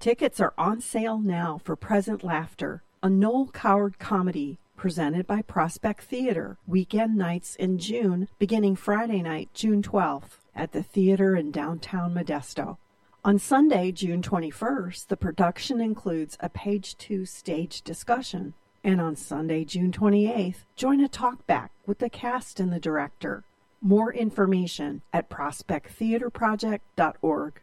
Tickets are on sale now for Present Laughter, a Noel Coward comedy presented by Prospect Theater, weekend nights in June, beginning Friday night, June 12th, at the theater in downtown Modesto. On Sunday, June 21st, the production includes a page 2 stage discussion. And on Sunday, June 28th, join a talkback with the cast and the director. More information at prospecttheaterproject.org.